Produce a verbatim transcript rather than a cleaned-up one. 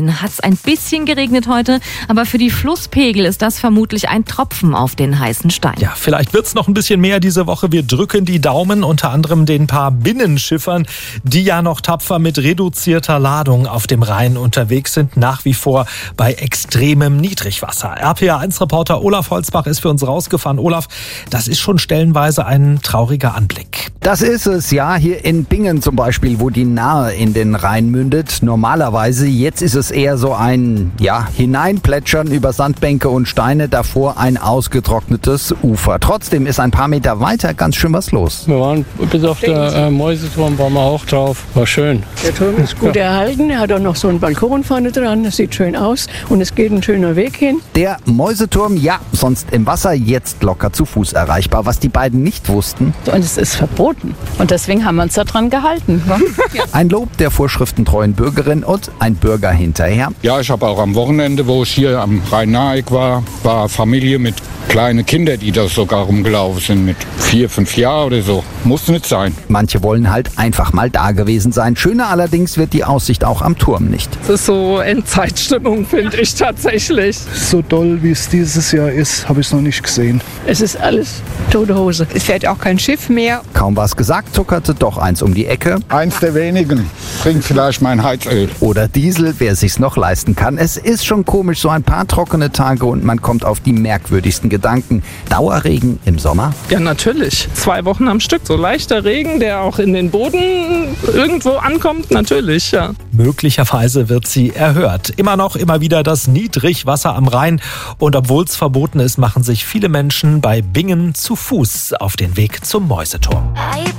Hat es ein bisschen geregnet heute, aber für die Flusspegel ist das vermutlich ein Tropfen auf den heißen Stein. Ja, vielleicht wird es noch ein bisschen mehr diese Woche. Wir drücken die Daumen, unter anderem den paar Binnenschiffern, die ja noch tapfer mit reduzierter Ladung auf dem Rhein unterwegs sind, nach wie vor bei extremem Niedrigwasser. R P A eins Reporter Olaf Holzbach ist für uns rausgefahren. Olaf, das ist schon stellenweise ein trauriger Anblick. Das ist es, ja, hier in Bingen zum Beispiel, wo die Nahe in den Rhein mündet. Normalerweise, jetzt ist es eher so ein, ja, Hineinplätschern über Sandbänke und Steine, davor ein ausgetrocknetes Ufer. Trotzdem ist ein paar Meter weiter ganz schön was los. Wir waren bis auf der äh, Mäuseturm, waren wir auch drauf. War schön. Der Turm ist gut erhalten, er hat auch noch so einen Balkon vorne dran, das sieht schön aus und es geht ein schöner Weg hin. Der Mäuseturm, ja, sonst im Wasser, jetzt locker zu Fuß erreichbar. Was die beiden nicht wussten. Und es ist verboten. Und deswegen haben wir uns daran gehalten. Ja. Ein Lob der vorschriftentreuen Bürgerin und ein Bürger hinterher. Ja, ich habe auch am Wochenende, wo ich hier am Rhein-Naheck war, war Familie mit kleinen Kindern, die da sogar rumgelaufen sind, mit vier, fünf Jahren oder so. Muss nicht sein. Manche wollen halt einfach mal da gewesen sein. Schöner allerdings wird die Aussicht auch am Turm nicht. Das ist so Endzeitstimmung, finde ich tatsächlich. So doll, wie es dieses Jahr ist, habe ich es noch nicht gesehen. Es ist alles tote Hose. Es fährt auch kein Schiff mehr. Kaum was gesagt, tuckerte doch eins um die Ecke. Eins der wenigen. Bringt vielleicht mein Heizöl. Oder Diesel, wer sich's noch leisten kann. Es ist schon komisch, so ein paar trockene Tage und man kommt auf die merkwürdigsten Gedanken. Dauerregen im Sommer? Ja, natürlich. Zwei Wochen am Stück. So leichter Regen, der auch in den Boden irgendwo ankommt, natürlich, ja. Möglicherweise wird sie erhört. Immer noch, immer wieder das Niedrigwasser am Rhein. Und obwohl es verboten ist, machen sich viele Menschen bei Bingen zu Fuß auf den Weg zum Mäuseturm.